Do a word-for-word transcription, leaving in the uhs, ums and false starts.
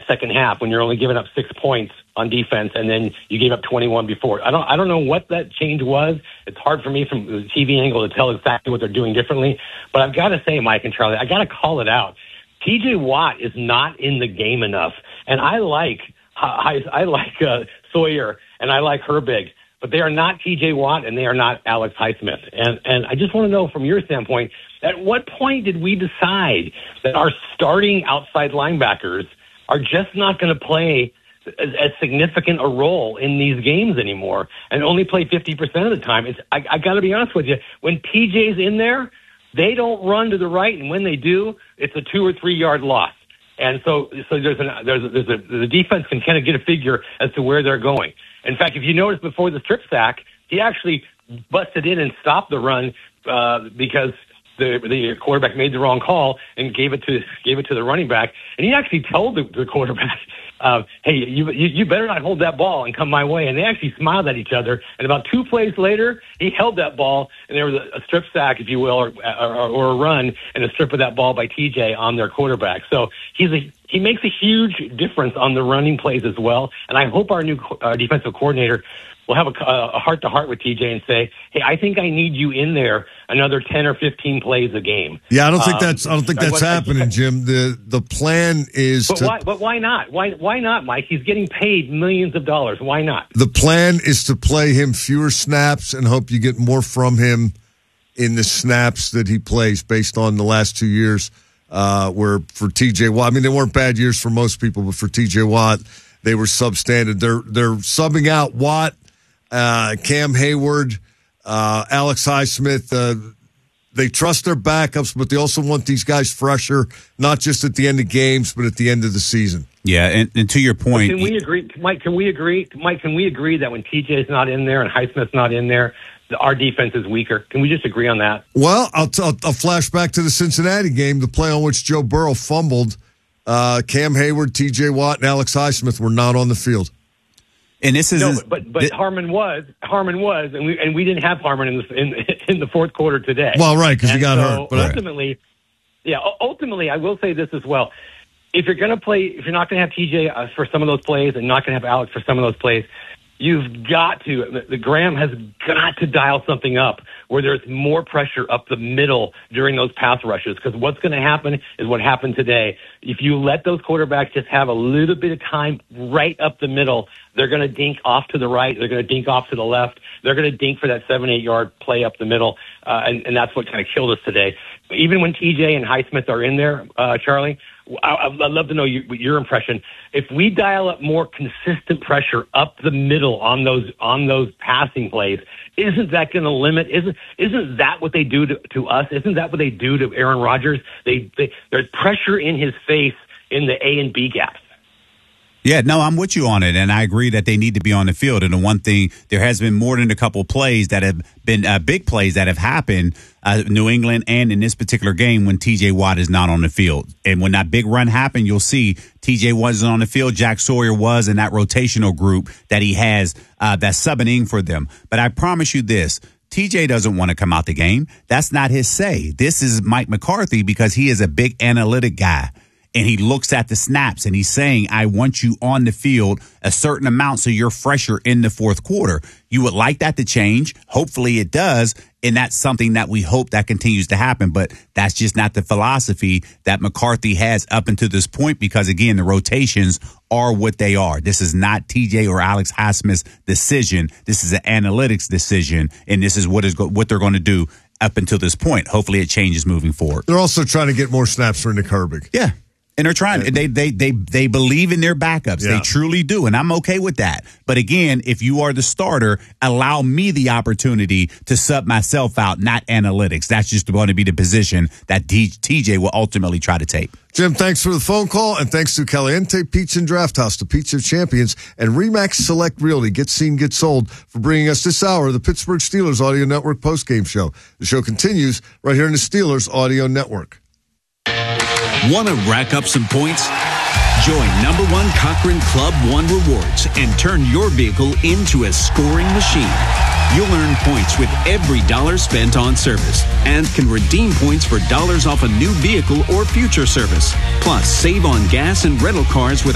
second half when you're only giving up six points on defense, and then you gave up twenty-one before. I don't I don't know what that change was. It's hard for me from the T V angle to tell exactly what they're doing differently. But I've got to say, Mike and Charlie, I got to call it out. T J Watt is not in the game enough, and I like I, I like uh, Sawyer and I like Herbig, but they are not T J Watt and they are not Alex Highsmith. And and I just want to know from your standpoint, at what point did we decide that our starting outside linebackers are just not going to play as, as significant a role in these games anymore and only play fifty percent of the time? It's I, I got to be honest with you. When T J's in there, they don't run to the right, and when they do, it's a two or three yard loss. And so, so there's an there's a, there's a the defense can kind of get a figure as to where they're going. In fact, if you notice before the strip sack, he actually busted in and stopped the run uh, because the the quarterback made the wrong call and gave it to gave it to the running back. And he actually told the, the quarterback, uh, "Hey, you, you you better not hold that ball and come my way." And they actually smiled at each other. And about two plays later, he held that ball, and there was a, a strip sack, if you will, or, or or a run and a strip of that ball by T J on their quarterback. So he's a he makes a huge difference on the running plays as well. And I hope our new uh, defensive coordinator will have a, a heart-to-heart with T J and say, "Hey, I think I need you in there another ten or fifteen plays a game." Yeah, I don't think um, that's I don't think that's happening, Jim. The the plan is but to why but why not? Why why not, Mike? He's getting paid millions of dollars. Why not? The plan is to play him fewer snaps and hope you get more from him in the snaps that he plays based on the last two years uh, where for T J Watt, I mean, they weren't bad years for most people, but for T J Watt, they were substandard. They're they're subbing out Watt, Uh, Cam Hayward, uh, Alex Highsmith, uh, they trust their backups, but they also want these guys fresher, not just at the end of games, but at the end of the season. Yeah, and, and to your point, can we agree, Mike? Can we agree, Mike? Can we agree that when T J's not in there and Highsmith's not in there, the, our defense is weaker? Can we just agree on that? Well, I'll, t- I'll, I'll flash back to the Cincinnati game, the play on which Joe Burrow fumbled. Uh, Cam Hayward, T J Watt, and Alex Highsmith were not on the field. And this is no, but but, but th- Harmon was Harmon was, and we and we didn't have Harmon in the in, in the fourth quarter today. Well, right, because he got so hurt. But ultimately, yeah, ultimately, I will say this as well: if you're going to play, if you're not going to have T J uh, for some of those plays, and not going to have Alex for some of those plays, you've got to. The, the Graham has got to dial something up where there's more pressure up the middle during those pass rushes. Because what's going to happen is what happened today. If you let those quarterbacks just have a little bit of time right up the middle, they're going to dink off to the right. They're going to dink off to the left. They're going to dink for that seven, eight yard play up the middle. Uh, and, and that's what kind of killed us today. Even when T J and Highsmith are in there, uh, Charlie, I, I'd love to know you, your impression. If we dial up more consistent pressure up the middle on those on those passing plays, isn't that going to limit? Isn't isn't that what they do to, to us? Isn't that what they do to Aaron Rodgers? They, they there's pressure in his face in the A and B gaps. Yeah, no, I'm with you on it, and I agree that they need to be on the field. And the one thing, there has been more than a couple plays that have been uh, big plays that have happened, uh, New England and in this particular game when T J Watt is not on the field. And when that big run happened, you'll see T J wasn't on the field. Jack Sawyer was in that rotational group that he has uh, that's subbing in for them. But I promise you this. T J doesn't want to come out the game. That's not his say. This is Mike McCarthy because he is a big analytic guy. And he looks at the snaps and he's saying, I want you on the field a certain amount so you're fresher in the fourth quarter. You would like that to change. Hopefully it does. And that's something that we hope that continues to happen. But that's just not the philosophy that McCarthy has up until this point because, again, the rotations are what they are. This is not T J or Alex Highsmith's decision. This is an analytics decision. And this is what is go- what they're going to do up until this point. Hopefully it changes moving forward. They're also trying to get more snaps for Nick Herbig. Yeah. And they're trying. They they they they believe in their backups. Yeah. They truly do, and I'm okay with that. But again, if you are the starter, allow me the opportunity to sub myself out, not analytics. That's just going to be the position that T J will ultimately try to take. Jim, thanks for the phone call, and thanks to Caliente Pizza and Draft House, the Pizza of Champions, and Remax Select Realty. Get seen, get sold for bringing us this hour of the Pittsburgh Steelers Audio Network postgame show. The show continues right here in the Steelers Audio Network. Want to rack up some points? Join number one Cochrane Club One Rewards and turn your vehicle into a scoring machine. You'll earn points with every dollar spent on service and can redeem points for dollars off a new vehicle or future service. Plus, save on gas and rental cars with